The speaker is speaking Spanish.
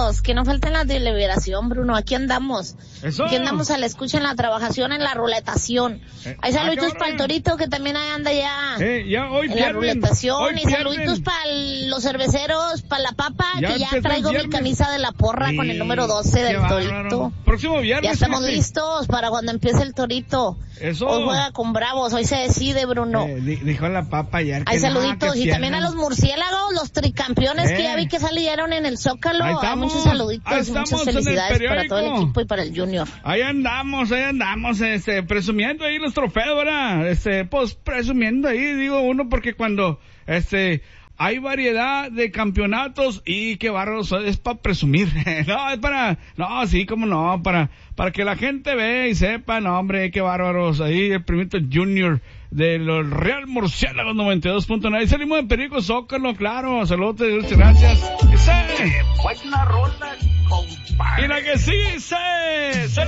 saluditos, que no falten la deliberación, Bruno, aquí andamos. Eso. Aquí andamos a la escucha, en la trabajación, en la ruletación. Hay saluditos para el Torito, que también ahí anda ya, ya hoy en pierden, la ruletación, hoy y pierden. saluditos para los cerveceros, para la papa, Ya que ya empieza traigo el mi viernes. camisa de la porra con el número 12 del Torito. Próximo viernes. Ya estamos fíjate. listos para cuando empiece el Torito. Eso. Hoy juega con Bravos, hoy se decide, Bruno. Dijo la papa ayer. Hay saluditos, y también a los murciélagos, los tricampeones que ya vi que salieron en el Zócalo. Ahí Hay estamos, muchos saluditos ahí y estamos muchas en el felicidades para todo el periódico. equipo y para el Junior. Ahí andamos, presumiendo ahí los trofeos, ¿verdad? Pues presumiendo ahí, digo uno, porque cuando, hay variedad de campeonatos y qué bárbaro, es para presumir. No, es sí, cómo no, para que la gente vea y sepa, no, hombre, qué bárbaros. Ahí el primito Junior de los Real Murciélagos 92.9. Ahí salimos de Periódico Zócalo, claro. Saludos, muchas gracias. Buena rola, compadre. Y la que sí,